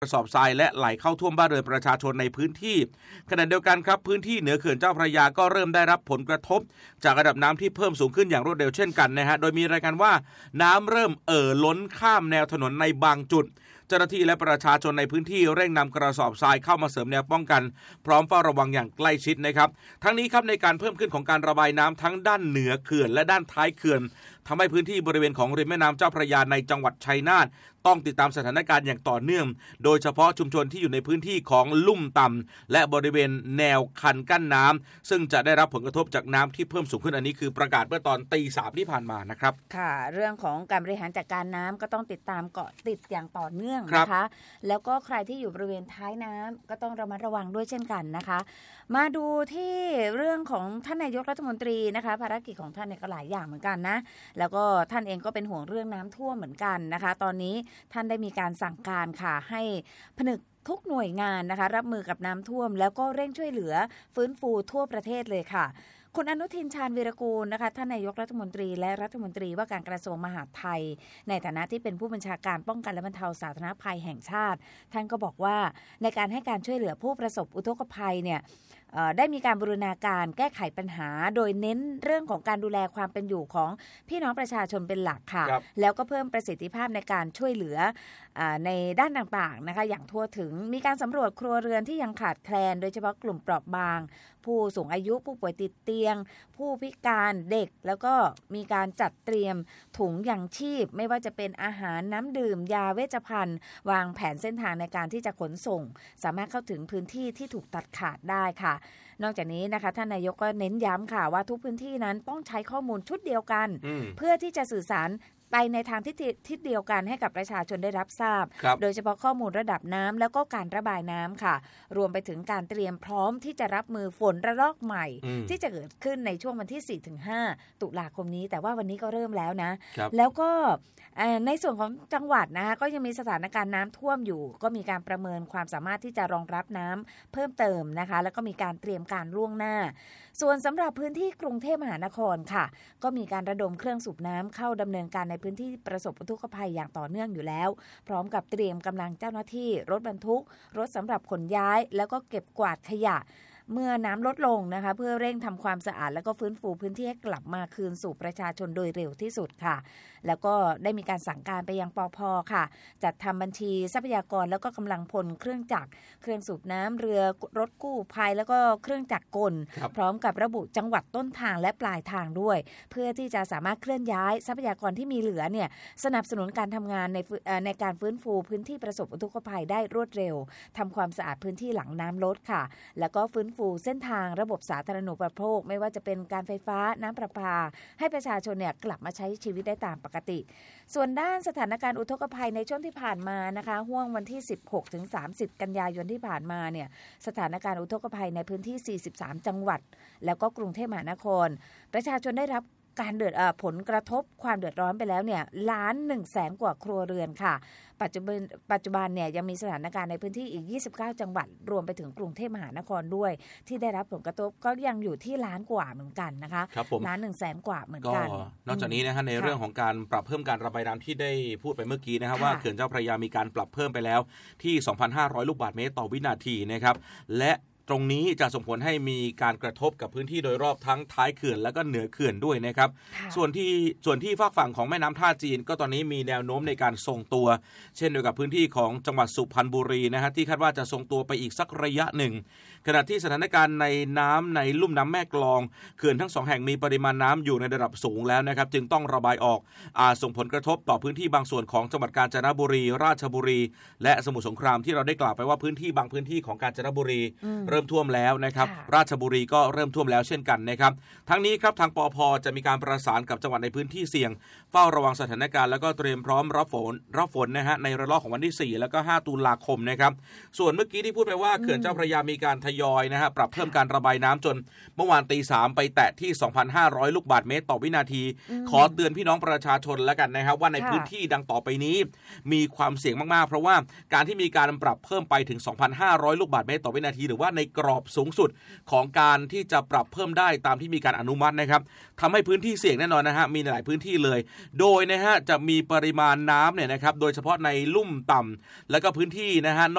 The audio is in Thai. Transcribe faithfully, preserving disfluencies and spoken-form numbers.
กระสอบทรายและไหลเข้าท่วมบ้านเรือนประชาชนในพื้นที่ขณะเดียวกันครับพื้นที่เหนือเขื่อนเจ้าพระยาก็เริ่มได้รับผลกระทบจากระดับน้ำที่เพิ่มสูงขึ้นอย่างรวดเร็วเช่นกันนะฮะโดยมีรายงานว่าน้ำเริ่มเอ่อล้นข้ามแนวถนนในบางจุดเจ้าหน้าที่และประชาชนในพื้นที่เร่งนำกระสอบทรายเข้ามาเสริมแนวป้องกันพร้อมเฝ้าระวังอย่างใกล้ชิดนะครับทั้งนี้ครับในการเพิ่มขึ้นของการระบายน้ำทั้งด้านเหนือเขื่อนและด้านท้ายเขื่อนทำให้พื้นที่บริเวณของริมแม่น้ำเจ้าพระยาในจังหวัดชัยนาทต้องติดตามสถานการณ์อย่างต่อเนื่องโดยเฉพาะชุมชนที่อยู่ในพื้นที่ของลุ่มต่ำและบริเวณแนวคันกั้นน้ำซึ่งจะได้รับผลกระทบจากน้ำที่เพิ่มสูงขึ้นอันนี้คือประกาศเมื่อตอนตีสามที่ผ่านมานะครับค่ะเรื่องของการบริหารจัดการน้ำก็ต้องติดตามเกาะติดอย่างต่อเนื่องนะคะแล้วก็ใครที่อยู่บริเวณท้ายน้ำก็ต้องระมัดระวังด้วยเช่นกันนะคะมาดูที่เรื่องของท่านนายกรัฐมนตรีนะคะภารกิจของท่านเนี่ยก็หลายอย่างเหมือนกันนะแล้วก็ท่านเองก็เป็นห่วงเรื่องน้ำท่วมเหมือนกันนะคะตอนนี้ท่านได้มีการสั่งการค่ะให้ผนึกทุกหน่วยงานนะคะรับมือกับน้ำท่วมแล้วก็เร่งช่วยเหลือฟื้นฟูทั่วประเทศเลยค่ะคุณอนุทินชาญวีรกูลนะคะท่านนายกรัฐมนตรีและรัฐมนตรีว่าการกระทรวงมหาดไทยในฐานะที่เป็นผู้บัญชาการป้องกันและบรรเทาสาธารณภัยแห่งชาติท่านก็บอกว่าในการให้การช่วยเหลือผู้ประสบอุทกภัยเนี่ยได้มีการบูรณาการแก้ไขปัญหาโดยเน้นเรื่องของการดูแลความเป็นอยู่ของพี่น้องประชาชนเป็นหลักค่ะแล้วก็เพิ่มประสิทธิภาพในการช่วยเหลือในด้านต่างๆนะคะอย่างทั่วถึงมีการสำรวจครัวเรือนที่ยังขาดแคลนโดยเฉพาะกลุ่มเปราะบางผู้สูงอายุผู้ป่วยติดเตียงผู้พิการเด็กแล้วก็มีการจัดเตรียมถุงยังชีพไม่ว่าจะเป็นอาหารน้ำดื่มยาเวชภัณฑ์วางแผนเส้นทางในการที่จะขนส่งสามารถเข้าถึงพื้นที่ที่ถูกตัดขาดได้ค่ะนอกจากนี้นะคะท่านนายกก็เน้นย้ำค่ะว่าทุกพื้นที่นั้นต้องใช้ข้อมูลชุดเดียวกันเพื่อที่จะสื่อสารไปในทางทิศทิศเดียวกันให้กับประชาชนได้รับทราบโดยเฉพาะข้อมูลระดับน้ำแล้วก็การระบายน้ำค่ะรวมไปถึงการเตรียมพร้อมที่จะรับมือฝนระลอกใหม่ที่จะเกิดขึ้นในช่วงวันที่ สี่ถึงห้า ตุลาคมนี้แต่ว่าวันนี้ก็เริ่มแล้วนะแล้วก็ในส่วนของจังหวัดนะคะก็ยังมีสถานการณ์น้ำท่วมอยู่ก็มีการประเมินความสามารถที่จะรองรับน้ำเพิ่มเติมนะคะแล้วก็มีการเตรียมการล่วงหน้าส่วนสำหรับพื้นที่กรุงเทพมหานครค่ะก็มีการระดมเครื่องสูบน้ำเข้าดำเนินการในพื้นที่ประสบอุทกภัยอย่างต่อเนื่องอยู่แล้วพร้อมกับเตรียมกำลังเจ้าหน้าที่รถบรรทุกรถสำหรับขนย้ายแล้วก็เก็บกวาดขยะเมื่อน้ำลดลงนะคะเพื่อเร่งทำความสะอาดแล้วก็ฟื้นฟูพื้นที่ให้กลับมาคืนสู่ประชาชนโดยเร็วที่สุดค่ะแล้วก็ได้มีการสั่งการไปยังปภ.ค่ะจัดทำบัญชีทรัพยากรแล้วก็กำลังพลเครื่องจักรเครื่องสูบน้ำเรือรถกู้ภัยแล้วก็เครื่องจักรกลพร้อมกับระบุจังหวัดต้นทางและปลายทางด้วยเพื่อที่จะสามารถเคลื่อนย้ายทรัพยากรที่มีเหลือเนี่ยสนับสนุนการทำงานในในการฟื้นฟูพื้นที่ประสบอุทกภัยได้รวดเร็วทำความสะอาดพื้นที่หลังน้ำลดค่ะแล้วก็ฟื้นฟูเส้นทางระบบสาธารณูปโภคไม่ว่าจะเป็นการไฟฟ้าน้ำประปาให้ประชาชนเนี่ยกลับมาใช้ชีวิตได้ตามปกติส่วนด้านสถานการณ์อุทกภัยในช่วงที่ผ่านมานะคะห่วงวันที่ สิบหกถึงสามสิบ กันยายนที่ผ่านมาเนี่ยสถานการณ์อุทกภัยในพื้นที่ สี่สิบสาม จังหวัดแล้วก็กรุงเทพมหานครประชาชนได้รับการเดือดผลกระทบความเดือดร้อนไปแล้วเนี่ยล้านหนึ่งแสนกว่าครัวเรือนค่ะปัจจุบันปัจจุบันเนี่ยยังมีสถานการณ์ในพื้นที่อีกยี่สิบเก้าจังหวัดรวมไปถึงกรุงเทพมหานครด้วยที่ได้รับผลกระทบก็ยังอยู่ที่ล้านกว่าเหมือนกันนะคะล้านหนึ่งแสนกว่าเหมือนกันนอกจากนี้นะฮะในเรื่องของการปรับเพิ่มการระบายน้ำที่ได้พูดไปเมื่อกี้นะครับว่าเขื่อนเจ้าพระยามีการปรับเพิ่มไปแล้วที่ สองพันห้าร้อย ลูกบาศก์เมตรต่อวินาทีนะครับและตรงนี้จะส่งผลให้มีการกระทบกับพื้นที่โดยรอบทั้งท้ายเขื่อนและก็เหนือเขื่อนด้วยนะครับส่วนที่ส่วนที่ฝากฝั่งของแม่น้ำท่าจีนก็ตอนนี้มีแนวโน้มในการทรงตัวเช่นเดียวกับพื้นที่ของจังหวัดสุพรรณบุรีนะฮะที่คาดว่าจะทรงตัวไปอีกสักระยะหนึ่งขณะที่สถานการณ์ในน้ำในลุ่มน้ำแม่กลองเขื่อนทั้งสองแห่งมีปริมาณน้ำอยู่ในระดับสูงแล้วนะครับจึงต้องระบายออกอาจส่งผลกระทบต่อพื้นที่บางส่วนของจังหวัดกาญจนบุรีราชบุรีและสมุทรสงครามที่เราได้กล่าวไปว่าพื้นที่บางพื้นที่ของกาญจนบุรีเริ่มท่วมแล้วนะครับราชบุรีก็เริ่มท่วมแล้วเช่นกันนะครับทั้งนี้ครับทางปภ.จะมีการประสานกับจังหวัดในพื้นที่เสี่ยงเฝ้าระวังสถานการณ์แล้วก็เตรียมพร้อมรับฝนรับฝนนะฮะในระลอกของวันที่สี่แล้วก็ห้าตุลาคมนะครับส่วนเมื่อกี้ที่พูดไปว่าเขื่อนเจ้าพระยามีการทยอยนะฮะปรับเพิ่มการระบายน้ำจนเมื่อวานตีสามไปแตะที่ สองพันห้าร้อย ลูกบาศก์เมตรต่อวินาทีขอเตือนพี่น้องประชาชนแล้วกันนะครับว่าในพื้นที่ดังต่อไปนี้มีความเสี่ยงมากๆเพราะว่าการที่มีการปรับเพิ่มไปถึง สองพันห้าร้อย ลูกบาศก์เมตรต่อวินาทีหรือว่าในกรอบสูงสุดของการที่จะปรับเพิ่มได้ตามที่มีการอนุมัตินะครับทำให้พื้นที่เสี่ยงแน่นอนนะฮะมีหลายพื้นที่เลยโดยนะฮะจะมีปริมาณน้ำเนี่ยนะครับโดยเฉพาะในลุ่มต่ำและก็พื้นที่นะฮะ